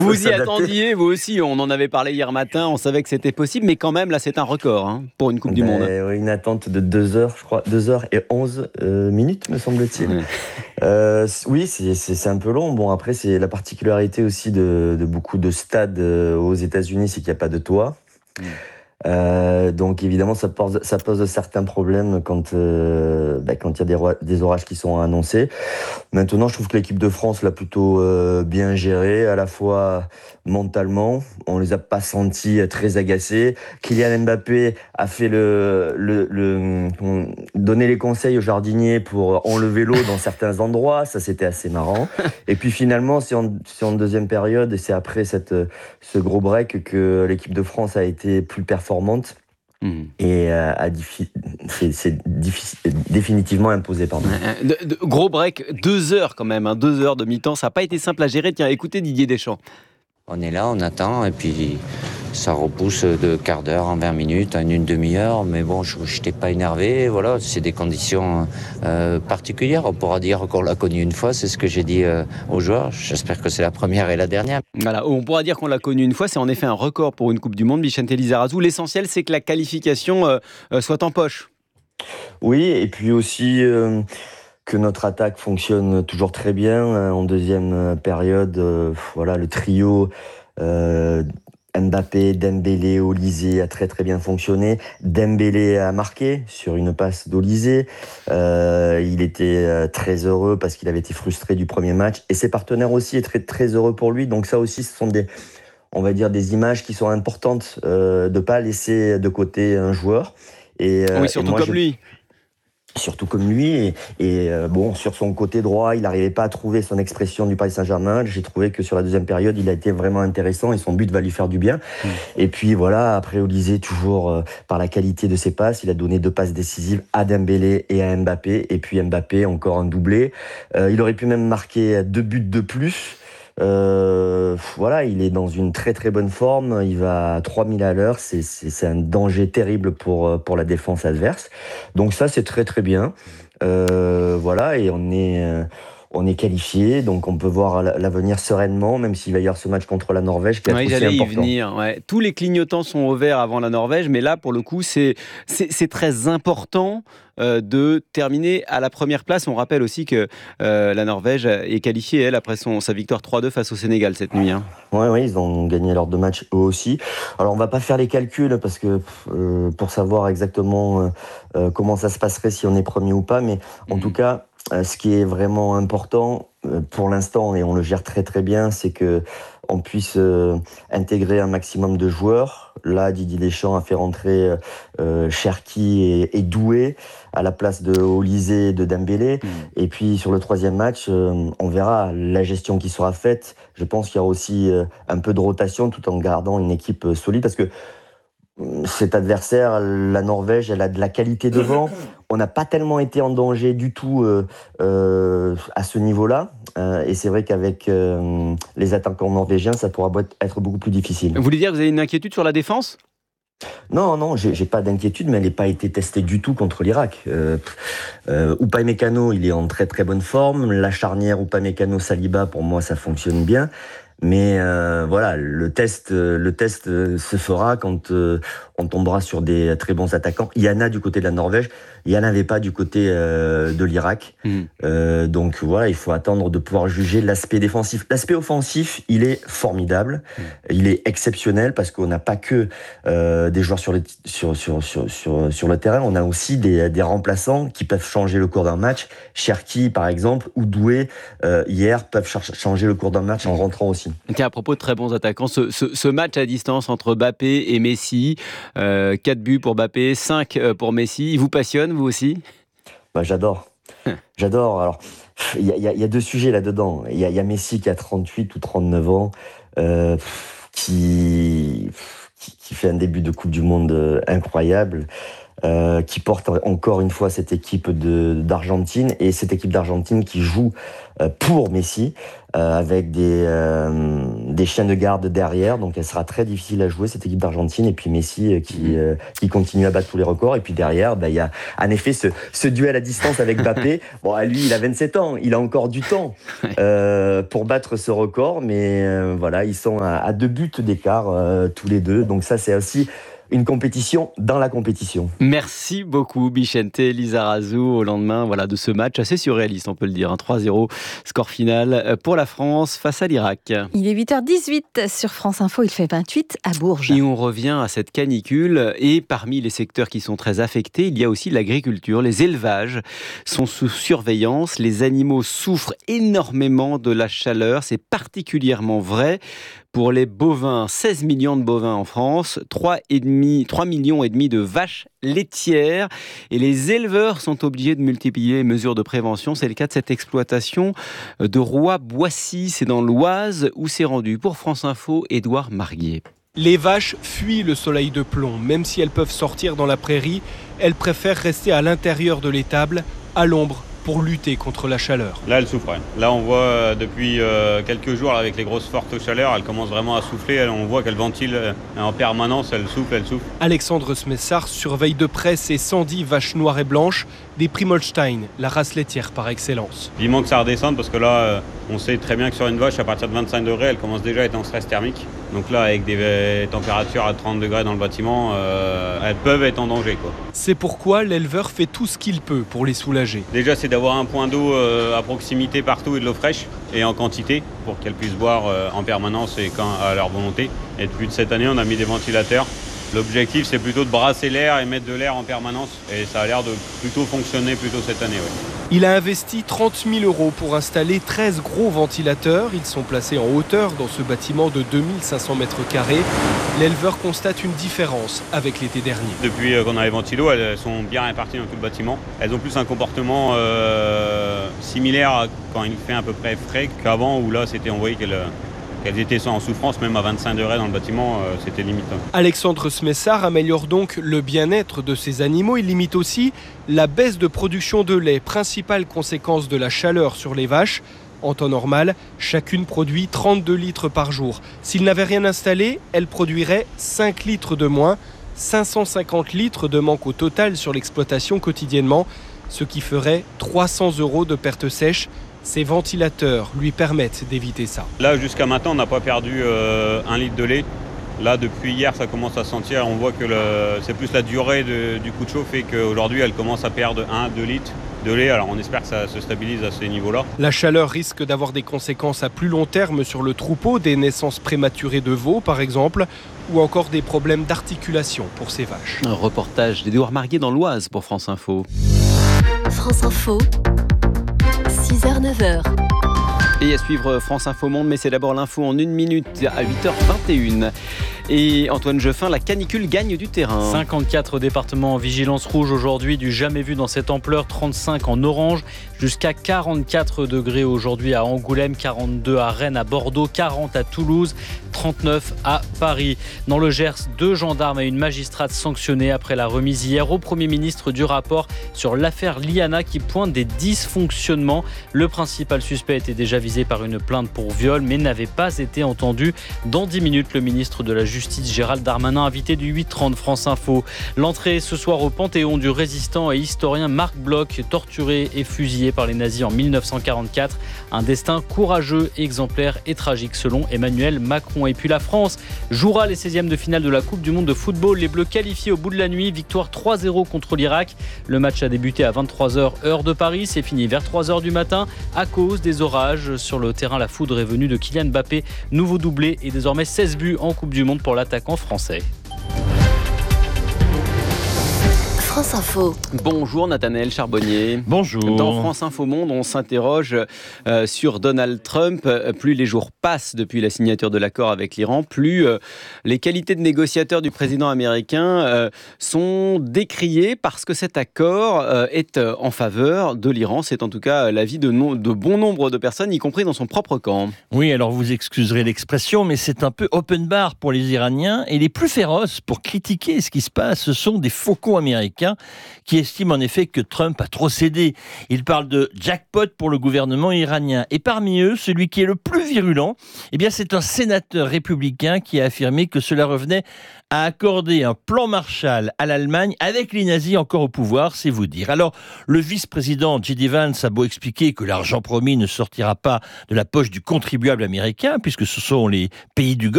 Faut Vous y s'adapter. attendiez, vous aussi, on en avait parlé hier matin, on savait que c'était possible, mais quand même, là, c'est un record pour une Coupe du Monde. Oui, une attente de 2 heures, je crois, 2h11 minutes, me semble-t-il. Ouais. Oui, c'est un peu long. Bon, après, c'est la particularité aussi de beaucoup de stades aux États-Unis, c'est qu'il n'y a pas de toit. Mm. Donc évidemment, ça pose certains problèmes quand quand il y a des orages qui sont annoncés. Maintenant, je trouve que l'équipe de France l'a plutôt bien géré, à la fois mentalement. On les a pas sentis très agacés. Kylian Mbappé a fait donner les conseils aux jardiniers pour enlever l'eau dans certains endroits. Ça, c'était assez marrant. Et puis finalement, c'est en deuxième période, et c'est après ce gros break que l'équipe de France a été plus performante. Mm. Et définitivement imposé, pardon. Gros break, 2 heures quand même, 2 heures de mi-temps, ça n'a pas été simple à gérer. Tiens, écoutez Didier Deschamps. On est là, on attend, et puis ça repousse de quart d'heure en 20 minutes, en une demi-heure, mais bon, je n'étais pas énervé, voilà, c'est des conditions particulières. On pourra dire qu'on l'a connu une fois, c'est ce que j'ai dit aux joueurs. J'espère que c'est la première et la dernière. Voilà, on pourra dire qu'on l'a connu une fois, c'est en effet un record pour une Coupe du Monde, Vicente Lizarazu. L'essentiel, c'est que la qualification soit en poche. Oui, et puis aussi que notre attaque fonctionne toujours très bien. En deuxième période, voilà, le trio Mbappé, Dembélé, Olysée a très très bien fonctionné. Dembélé a marqué sur une passe d'Olysée. Il était très heureux parce qu'il avait été frustré du premier match. Et ses partenaires aussi étaient très, très heureux pour lui. Donc ça aussi, ce sont on va dire, des images qui sont importantes, de ne pas laisser de côté un joueur. Oui, Et surtout moi, comme lui. surtout comme lui. Bon, sur son côté droit, il n'arrivait pas à trouver son expression du Paris Saint-Germain. J'ai trouvé que sur la deuxième période, il a été vraiment intéressant et son but va lui faire du bien. Et puis voilà, après Olysée, toujours par la qualité de ses passes, il a donné 2 passes décisives à Dembélé et à Mbappé. Et puis Mbappé, encore un doublé. Il aurait pu même marquer 2 buts de plus. Voilà, il est dans une très très bonne forme, il va à 3000 à l'heure, c'est un danger terrible pour la défense adverse. Donc ça, c'est très très bien. Voilà, et on est qualifié, donc on peut voir l'avenir sereinement, même s'il va y avoir ce match contre la Norvège qui est Oui, aussi j'allais y important. venir. Ouais. Tous les clignotants sont au vert avant la Norvège, mais là, pour le coup, c'est très important de terminer à la première place. On rappelle aussi que la Norvège est qualifiée, elle, après sa victoire 3-2 face au Sénégal cette nuit. Ouais, ils ont gagné leurs 2 matchs eux aussi. Alors on va pas faire les calculs parce que pour savoir exactement comment ça se passerait si on est premier ou pas, mais en tout cas, ce qui est vraiment important pour l'instant, et on le gère très très bien, c'est que on puisse intégrer un maximum de joueurs. Là, Didier Deschamps a fait rentrer Cherki et Doué à la place de Olysée et de Dembélé. Et puis sur le troisième match, on verra la gestion qui sera faite. Je pense qu'il y aura aussi un peu de rotation tout en gardant une équipe solide parce que cet adversaire, la Norvège, elle a de la qualité devant. On n'a pas tellement été en danger du tout à ce niveau-là. Et c'est vrai qu'avec les attaquants norvégiens, ça pourra être beaucoup plus difficile. Vous voulez dire que vous avez une inquiétude sur la défense ? Non, j'ai pas d'inquiétude, mais elle n'a pas été testée du tout contre l'Irak. Upamecano, il est en très très bonne forme. La charnière Upamecano-Saliba, pour moi, ça fonctionne bien. Mais voilà, le test se fera quand on tombera sur des très bons attaquants. Il y en a du côté de la Norvège, il n'y en avait pas du côté de l'Irak. Donc voilà, il faut attendre de pouvoir juger l'aspect défensif. L'aspect offensif, il est formidable, il est exceptionnel parce qu'on n'a pas que des joueurs sur le terrain, on a aussi des remplaçants qui peuvent changer le cours d'un match. Cherki, par exemple, ou Doué, hier, peuvent changer le cours d'un match en rentrant aussi. Tiens, à propos de très bons attaquants, ce match à distance entre Mbappé et Messi, 4 buts pour Mbappé, 5 pour Messi, il vous passionne, vous aussi ? Bah, j'adore. Alors, il y a 2 sujets là-dedans. Il y a Messi qui a 38 ou 39 ans, qui fait un début de Coupe du Monde incroyable. qui porte encore une fois cette équipe d'Argentine, et cette équipe d'Argentine qui joue pour Messi, avec des chiens de garde derrière, donc elle sera très difficile à jouer, cette équipe d'Argentine, et puis Messi qui continue à battre tous les records, et puis derrière, il y a en effet ce duel à distance avec Mbappé. Bon, lui, il a 27 ans, il a encore du temps pour battre ce record, mais voilà, ils sont à 2 buts d'écart tous les deux, donc ça c'est aussi une compétition dans la compétition. Merci beaucoup Bichente Lizarazu au lendemain de ce match assez surréaliste, on peut le dire. 3-0, score final pour la France face à l'Irak. Il est 8h18 sur France Info, il fait 28 à Bourges. Et on revient à cette canicule, et parmi les secteurs qui sont très affectés, il y a aussi l'agriculture. Les élevages sont sous surveillance, les animaux souffrent énormément de la chaleur, c'est particulièrement vrai pour les bovins. 16 millions de bovins en France, 3,5 millions de vaches laitières, et les éleveurs sont obligés de multiplier les mesures de prévention. C'est le cas de cette exploitation de Roy-Boissy, c'est dans l'Oise où c'est rendu. Pour France Info, Édouard Marguier. Les vaches fuient le soleil de plomb. Même si elles peuvent sortir dans la prairie, elles préfèrent rester à l'intérieur de l'étable, à l'ombre, pour lutter contre la chaleur. Là, elle souffre. Là, on voit depuis quelques jours, avec les grosses fortes chaleurs, elle commence vraiment à souffler. On voit qu'elle ventile en permanence, elle souffle. Alexandre Smessard surveille de près ces 110 vaches noires et blanches, des Primolstein, la race laitière par excellence. Il manque que ça redescende parce que là, on sait très bien que sur une vache, à partir de 25 degrés, elle commence déjà à être en stress thermique. Donc là, avec des températures à 30 degrés dans le bâtiment, elles peuvent être en danger, quoi. C'est pourquoi l'éleveur fait tout ce qu'il peut pour les soulager. Déjà, c'est d'avoir un point d'eau à proximité partout, et de l'eau fraîche et en quantité pour qu'elles puissent boire en permanence et à leur volonté. Et depuis cette année, on a mis des ventilateurs. L'objectif, c'est plutôt de brasser l'air et mettre de l'air en permanence. Et ça a l'air de plutôt fonctionner cette année. Ouais. Il a investi 30 000 € pour installer 13 gros ventilateurs. Ils sont placés en hauteur dans ce bâtiment de 2500 mètres carrés. L'éleveur constate une différence avec l'été dernier. Depuis qu'on a les ventilos, elles sont bien réparties dans tout le bâtiment. Elles ont plus un comportement similaire à quand il fait à peu près frais qu'avant, où là, on voyait qu'elles étaient en souffrance, même à 25 degrés dans le bâtiment, c'était limite. Alexandre Smessard améliore donc le bien-être de ces animaux. Il limite aussi la baisse de production de lait, principale conséquence de la chaleur sur les vaches. En temps normal, chacune produit 32 litres par jour. S'il n'avait rien installé, elle produirait 5 litres de moins, 550 litres de manque au total sur l'exploitation quotidiennement, ce qui ferait 300 € de pertes sèches. Ces ventilateurs lui permettent d'éviter ça. Là, jusqu'à maintenant, on n'a pas perdu 1 litre de lait. Là, depuis hier, ça commence à sentir. On voit que c'est plus la durée du coup de chaud fait qu'aujourd'hui, elle commence à perdre 1-2 litres de lait. Alors, on espère que ça se stabilise à ces niveaux-là. La chaleur risque d'avoir des conséquences à plus long terme sur le troupeau, des naissances prématurées de veaux, par exemple, ou encore des problèmes d'articulation pour ces vaches. Un reportage d'Édouard Marguier dans l'Oise pour France Info. France Info. 6h, 9h. Et à suivre France Info Monde, mais c'est d'abord l'info en 1 minute à 8h21. Et Antoine Jeffin, la canicule gagne du terrain. 54 départements en vigilance rouge aujourd'hui, du jamais vu dans cette ampleur, 35 en orange, jusqu'à 44 degrés aujourd'hui à Angoulême, 42 à Rennes, à Bordeaux, 40 à Toulouse, 39 à Paris. Dans le Gers, 2 gendarmes et une magistrate sanctionnés après la remise hier au Premier ministre du rapport sur l'affaire Liana qui pointe des dysfonctionnements. Le principal suspect était déjà visé par une plainte pour viol mais n'avait pas été entendu. Dans 10 minutes, le ministre de la Justice Gérald Darmanin, invité du 8h30 France Info. L'entrée ce soir au Panthéon du résistant et historien Marc Bloch, torturé et fusillé par les nazis en 1944. Un destin courageux, exemplaire et tragique selon Emmanuel Macron. Et puis la France jouera les 16e de finale de la Coupe du Monde de football. Les Bleus qualifiés au bout de la nuit, victoire 3-0 contre l'Irak. Le match a débuté à 23h heure de Paris, c'est fini vers 3h du matin à cause des orages. Sur le terrain, la foudre est venue de Kylian Mbappé, nouveau doublé et désormais 16 buts en Coupe du Monde pour l'attaquant français. France Info. Bonjour Nathanaël Charbonnier. Bonjour. Dans France Info Monde, on s'interroge sur Donald Trump. Plus les jours passent depuis la signature de l'accord avec l'Iran, plus les qualités de négociateur du président américain sont décriées parce que cet accord est en faveur de l'Iran. C'est en tout cas l'avis de bon nombre de personnes, y compris dans son propre camp. Oui, alors vous excuserez l'expression, mais c'est un peu open bar pour les Iraniens. Et les plus féroces pour critiquer ce qui se passe, ce sont des faucons américains. américains qui estiment en effet que Trump a trop cédé. Ils parlent de jackpot pour le gouvernement iranien. Et parmi eux, celui qui est le plus virulent, eh bien, c'est un sénateur républicain qui a affirmé que cela revenait à accorder un plan Marshall à l'Allemagne avec les nazis encore au pouvoir, c'est vous dire. Alors, le vice-président J.D. Vance a beau expliquer que l'argent promis ne sortira pas de la poche du contribuable américain, puisque ce sont les pays du Golfe